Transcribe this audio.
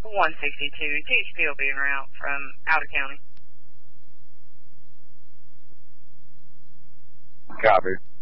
162. THP will be en route from out of county. Copy.